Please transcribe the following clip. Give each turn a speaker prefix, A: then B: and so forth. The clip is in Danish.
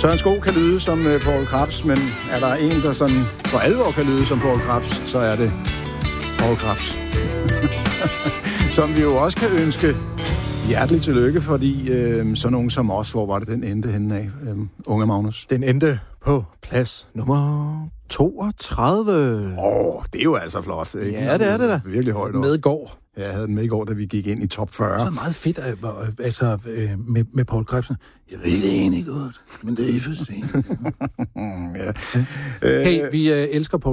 A: Søren Skov kan lyde som Poul Krebs, men er der en, der sådan for alvor kan lyde som Poul Krebs, så er det Poul Krebs. Som vi jo også kan ønske hjerteligt tillykke, fordi sådan nogen som os, hvor var det den endte henne af, unge Magnus?
B: Den endte på plads nummer 32.
A: Det er jo altså flot. Ikke?
B: Ja, det er det da.
A: Virkelig højt op.
C: Med i går.
A: Ja, jeg havde den med i går, da vi gik ind i top 40.
C: Så meget fedt, altså med Poul Krebs. Jeg ved det egentlig godt, men det er for sent.
A: Ja.
C: Hey, vi elsker Poul